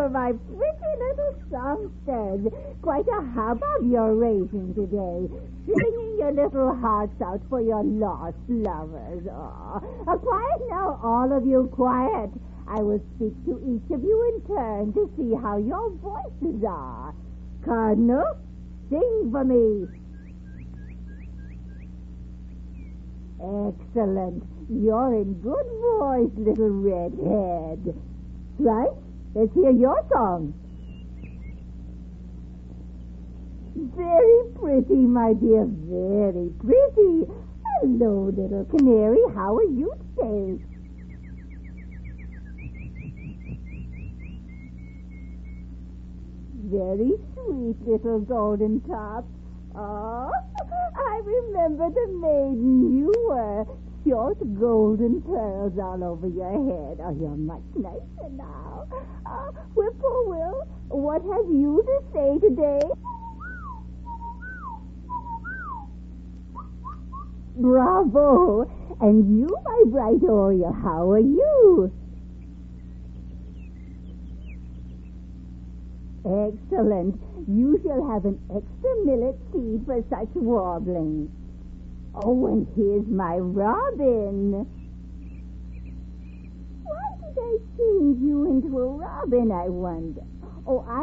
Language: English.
my pretty little songsters. Quite a hubbub you're raising today, singing your little hearts out for your lost lovers. Quiet now, all of you, quiet. I will speak to each of you in turn to see how your voices are. Cardinal, sing for me. Excellent. You're in good voice, little redhead. Right? Let's hear your song. Very pretty, my dear, very pretty. Hello, little canary. How are you today? Very sweet little golden top. Oh, I remember the maiden you were. Short golden pearls all over your head. Oh, you're much nicer now. Whippoorwill, what have you to say today? Bravo! And you, my bright Oriole, how are you? Excellent. You shall have an extra millet seed for such warbling. Oh, and here's my robin. Why did I change you into a robin, I wonder? Oh, I